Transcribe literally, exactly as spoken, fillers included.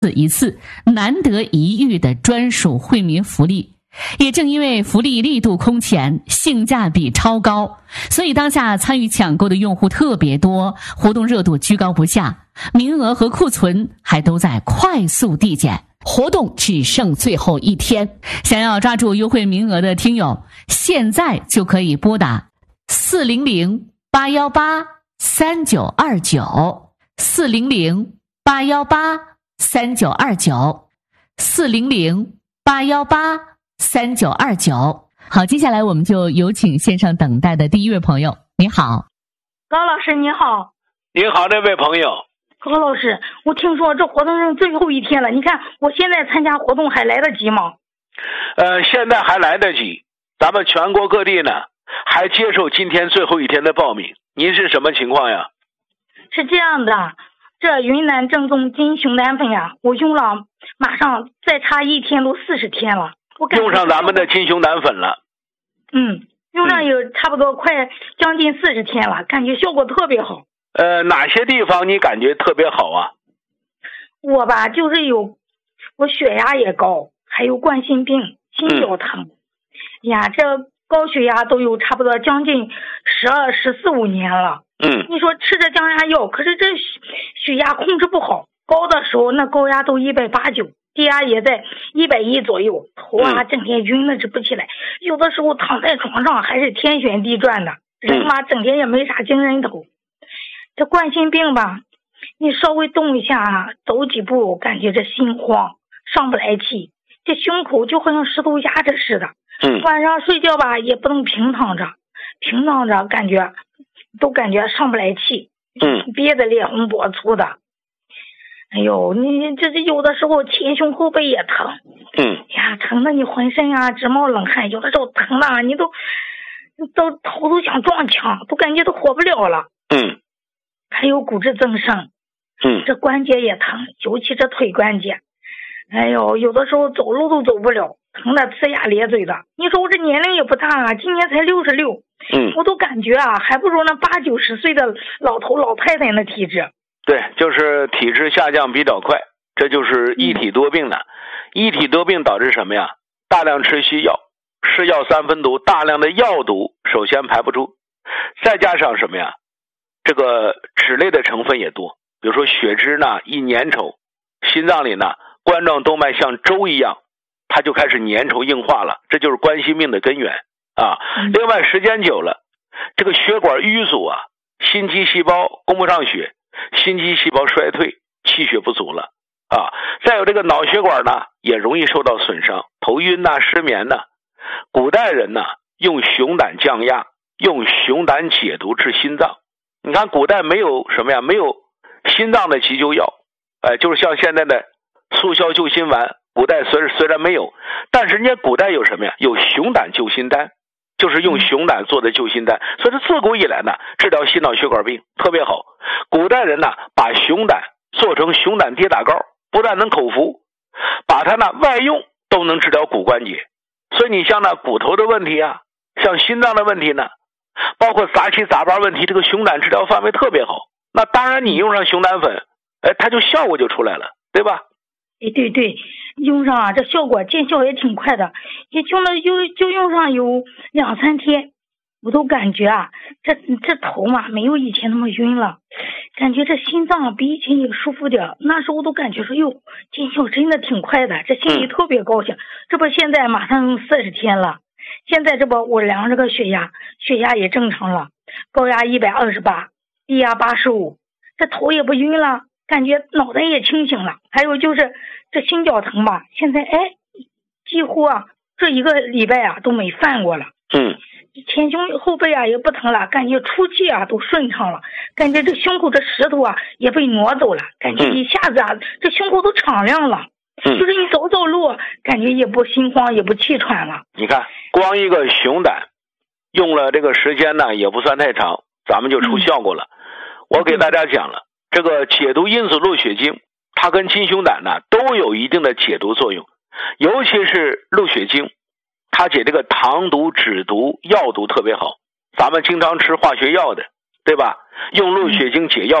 一次难得一遇的专属惠民福利。也正因为福利力度空前，性价比超高，所以当下参与抢购的用户特别多，活动热度居高不下，名额和库存还都在快速递减。活动只剩最后一天，想要抓住优惠名额的听友，现在就可以拨打四零零八幺八三九二九四零零八幺八三九二九四零零八幺八三九二九。好，接下来我们就有请线上等待的第一位朋友。你好， 高老师你好。 你好，这位朋友。 高老师，我听说这活动是最后一天了，你看我现在参加活动还来得及吗？ 呃，现在还来得及，咱们全国各地呢还接受今天最后一天的报名。您是什么情况呀？ 是这样的，这云南正宗金熊胆粉呀，我用了马上再差一天都四十天了。我用上咱们的金熊胆粉了。 嗯，用上有差不多快将近四十天了，感觉效果特别好。 呃，哪些地方你感觉特别好啊？ 我吧，就是有我血压也高，还有冠心病、心绞疼。嗯、呀，这高血压都有差不多将近十二、十四五年了。 嗯， 你说吃着降压药，可是这血压控制不好，高的时候那高压都一百八九，低压也在一百一左右，头啊整天晕的直不起来，有的时候躺在床上还是天旋地转的，人嘛整天也没啥精神头。这冠心病吧，你稍微动一下，走几步，感觉这心慌，上不来气，这胸口就好像石头压着似的。 嗯， 晚上睡觉吧也不能平躺着，平躺着感觉都感觉上不来气。 嗯， 憋得脸红脖粗的。哎呦，你这这有的时候前胸后背也疼。 嗯， 呀，疼的你浑身啊直冒冷汗，有的时候疼的你都都头都想撞墙，都感觉都活不了了。 嗯， 还有骨质增生。 嗯， 这关节也疼，尤其这腿关节。哎呦，有的时候走路都走不了，疼得呲牙咧嘴的。你说我这年龄也不大啊，今年才六十六。 嗯， 我都感觉啊，还不如那八九十岁的老头老太太那体质。 对，就是体质下降比较快，这就是一体多病了。嗯、一体多病导致什么呀？大量吃西药，是药三分毒，大量的药毒首先排不出，再加上什么呀？这个脂类的成分也多，比如说血脂呢一粘稠，心脏里呢冠状动脉像粥一样，它就开始粘稠硬化了，这就是冠心病的根源啊。 嗯、 另外时间久了，这个血管淤阻啊，心肌细胞供不上血，心肌细胞衰退，气血不足了啊。再有这个脑血管呢也容易受到损伤，头晕呐、失眠呐。古代人呢用熊胆降压，用熊胆解毒治心脏。你看古代没有什么呀，没有心脏的急救药，哎，就是像现在的速效救心丸，古代虽虽然没有，但是人家古代有什么呀？有熊胆救心丹，就是用熊胆做的救心丹，所以说自古以来呢，治疗心脑血管病特别好。古代人呢，把熊胆做成熊胆跌打膏，不但能口服，把它呢外用都能治疗骨关节。所以你像那骨头的问题啊，像心脏的问题呢，包括杂七杂八问题，这个熊胆治疗范围特别好。那当然你用上熊胆粉，哎，它就效果就出来了，对吧？ 哎，对对，用上啊，这效果见效也挺快的，也用了就就用上有两三天，我都感觉啊，这这头嘛没有以前那么晕了，感觉这心脏比以前也舒服点。那时候都感觉说哟，见效真的挺快的，这心里特别高兴。嗯、这不现在马上用四十天了，现在这不我量这个血压，血压也正常了，高压一百二十八，低压八十五，这头也不晕了。感觉脑袋也清醒了，还有就是这心绞疼吧，现在哎，几乎啊这一个礼拜啊都没犯过了。 嗯， 前胸后背啊也不疼了，感觉出气啊都顺畅了，感觉这胸口这石头啊也被挪走了，感觉一下子啊、嗯、这胸口都敞亮了。嗯，就是你走走路，感觉也不心慌也不气喘了。 你看，光一个熊胆用了这个时间呢也不算太长，咱们就出效果了。嗯、我给大家讲了。这个解毒因子鹿血精，它跟金熊胆呢都有一定的解毒作用，尤其是鹿血精，它解这个糖毒、脂毒、药毒特别好。咱们经常吃化学药的，对吧？用鹿血精解药。